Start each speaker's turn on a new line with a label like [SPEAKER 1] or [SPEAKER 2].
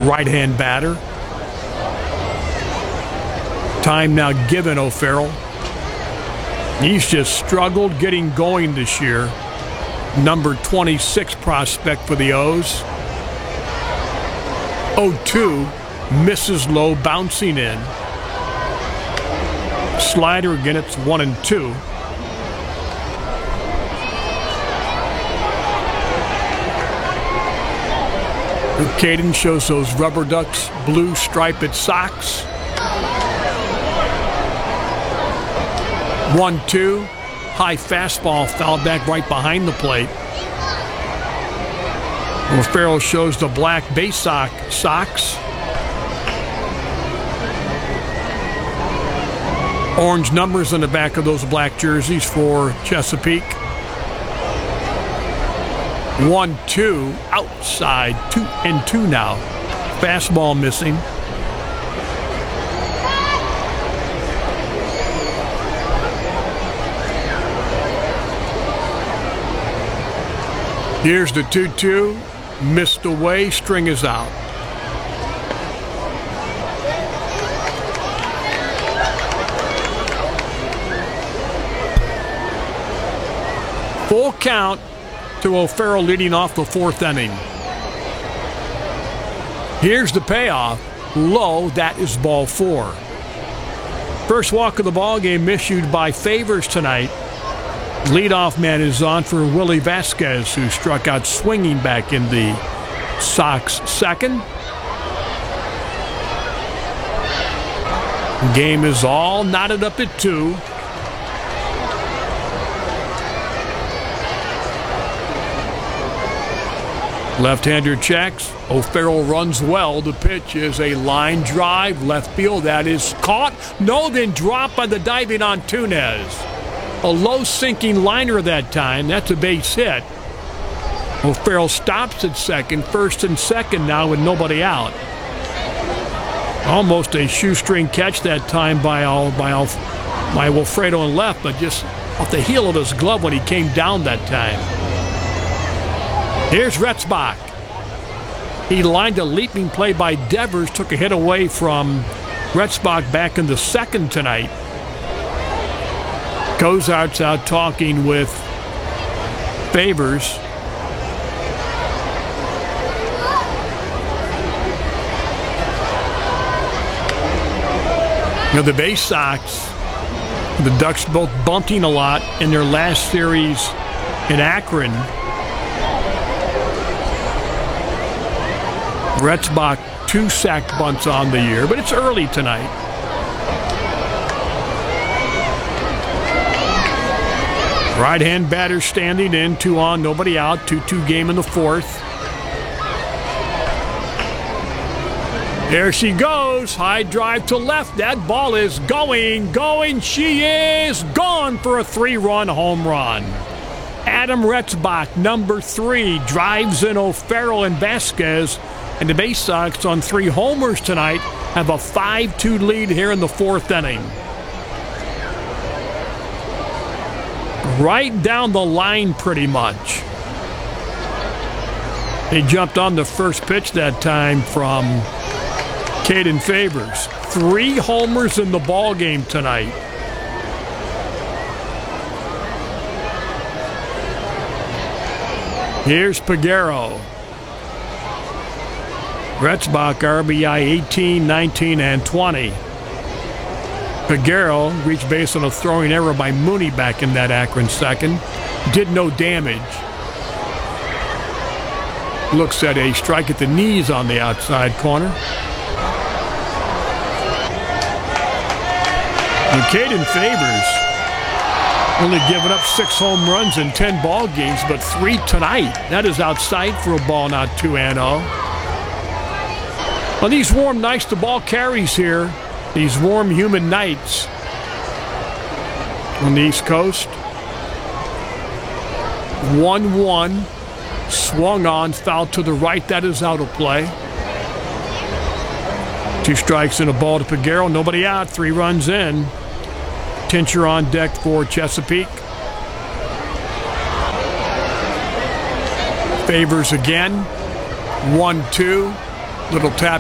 [SPEAKER 1] right-hand batter. Time now given O'Farrell. He's just struggled getting going this year. Number 26 prospect for the O's. 0-2, misses low, bouncing in. Slider again, it's 1-2. Caden shows those Rubber Ducks blue striped socks. 1-2, high fastball, foul back right behind the plate. O'Farrell shows the black base socks. Orange numbers on the back of those black jerseys for Chesapeake. 1-2, outside, 2-2 now. Fastball missing. Here's the 2-2, missed away, string is out. Full count to O'Farrell leading off the fourth inning. Here's the payoff. Low, that is ball 4. First walk of the ball game issued by Favors tonight. Leadoff man is on for Willie Vasquez, who struck out swinging back in the Sox second. Game is all knotted up at 2. Left-hander checks. O'Farrell runs well. The pitch is a line drive. Left field. That is caught. No, then dropped by the diving Antunez. A low sinking liner that time. That's a base hit. O'Farrell stops at second. First and second now with nobody out. Almost a shoestring catch that time by Wilfredo on left, but just off the heel of his glove when he came down that time. Here's Retzbach. He lined a leaping play by Devers, took a hit away from Retzbach back in the second tonight. Cozart's out talking with Favors. You know, the base Sox, the Ducks both bunting a lot in their last series in Akron. Retzbach 2 sacked bunts on the year, but it's early tonight. Right-hand batter standing in, 2 on, nobody out, 2-2 game in the fourth. There she goes, high drive to left. That ball is going. She is gone for a 3-run home run. Adam Retzbach, number 3, drives in O'Farrell and Vasquez. And the Base Sox on 3 homers tonight have a 5-2 lead here in the fourth inning. Right down the line pretty much. They jumped on the first pitch that time from Caden Favors. 3 homers in the ball game tonight. Here's Peguero. Retzbach, RBI 18, 19, and 20. Peguero reached base on a throwing error by Mooney back in that Akron second. Did no damage. Looks at a strike at the knees on the outside corner. And Caden Favors only given up 6 home runs in 10 ball games, but 3 tonight. That is outside for a ball, not 2-0. On these warm nights, the ball carries here. These warm, humid nights on the East Coast. 1-1. Swung on, foul to the right. That is out of play. 2 strikes and a ball to Peguero. Nobody out. 3 runs in. Tincher on deck for Chesapeake. Favors again. 1-2. Little tap